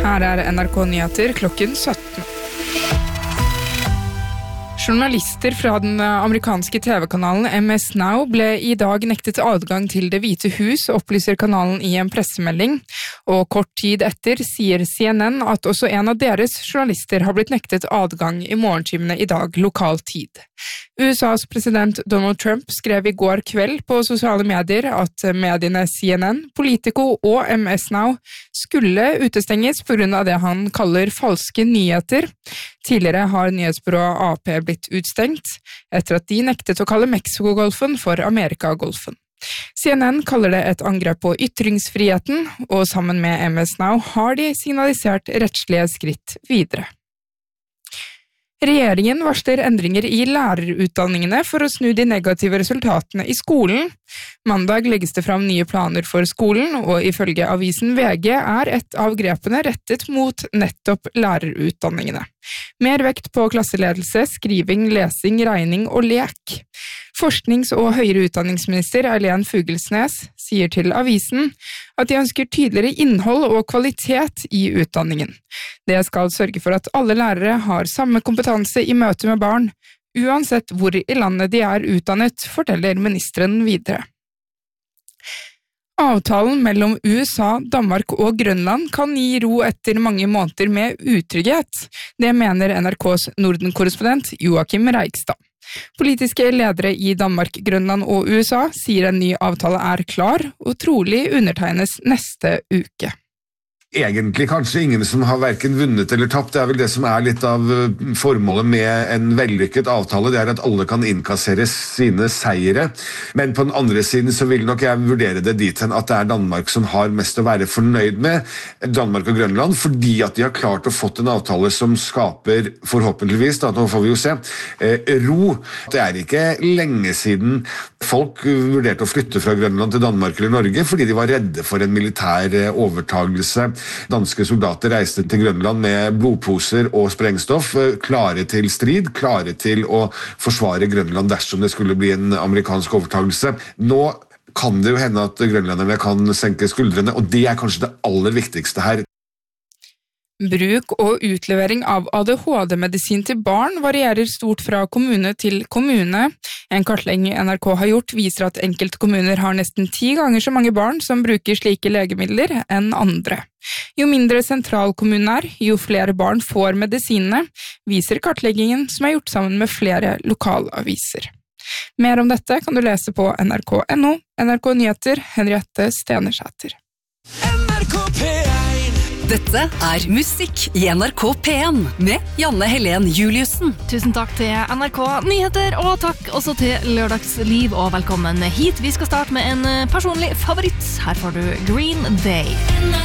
Her NRK Nyheter klokken 17. Journalister fra den amerikanske TV-kanalen MS Now ble I dag nektet adgang til Det Hvite Hus, opplyser kanalen I en pressemelding. Og kort tid etter sier CNN at også en av deres journalister har blitt nektet adgang I morgentimene I dag, lokal tid. USAs president Donald Trump skrev I går kveld på sosiale medier at mediene CNN, Politico og MS Now skulle utestenges på grunn av det han kaller falske nyheter. Tidligere har nyhetsbyrået AP blitt utstengt, etter at de nektet å kalle Mexiko-golfen for Amerika-golfen. CNN kaller det et angrep på ytringsfriheten, og sammen med MS Now har de signalisert rettslige skritt videre. Regjeringen varsler endringer I lærerutdanningene for å snu de negative resultatene I skolen. Mandag legges det fram nye planer for skolen, og ifølge avisen VG et av grepene rettet mot nettopp lærerutdanningene. Mer vekt på klasseledelse, skriving, lesing, regning og lek. Forsknings- og høyere utdanningsminister Eileen Fuglesnes sier til avisen at de ønsker tydeligere innhold og kvalitet I utdanningen. Det skal sørge for at alle lærere har samme kompetanse I møte med barn, uansett hvor I landet de utdannet, forteller ministeren videre. Avtalen mellom USA, Danmark og Grønland kan gi ro etter mange måneder med utrygghet. Det mener NRKs Norden-korrespondent Joachim Reigstad. Politiske ledere I Danmark, Grønland og USA sier en ny avtale klar og trolig undertegnes neste uke. Egentlig kanskje ingen som har hverken vunnet eller tapt. Det vel det som litt av formålet med en vellykket avtale. Det at alle kan innkassere sine seire. Men på den andre siden så vil nok jeg vurdere det dit hen at det Danmark som har mest å være fornøyd med. Danmark og Grønland, fordi at de har klart å fått en avtale som skaper forhåpentligvis, nå får vi jo se, ro. Det ikke lenge siden folk vurderte å flytte fra Grønland til Danmark eller Norge, fordi de var redde for en militær overtagelse. Danske soldater reiste til Grønland med blodposer og sprengstoff, klare til strid, klare til å forsvare Grønland dersom det skulle bli en amerikansk overtagelse. Nå kan det jo hende at grønlanderne kan senke skuldrene, og det kanskje det aller viktigste her. Bruk og utlevering av ADHD-medisin til barn varierer stort fra kommune til kommune. En kartlegging NRK har gjort viser at enkelte kommuner har nesten 10 ganger så mange barn som bruker slike legemidler enn andre. Jo mindre sentral kommunen jo flere barn får medisinene, viser kartleggingen som gjort sammen med flere lokalaviser. Mer om dette kan du lese på nrk.no, NRK Nyheter, Henriette Stenersæter. NRK P1. Dette musikk I NRK P1 med Janne Helen Juliussen. Tusen takk til NRK Nyheter, og takk også til Lørdagsliv, og velkommen hit. Vi skal starte med en personlig favoritt. Her får du Green Day.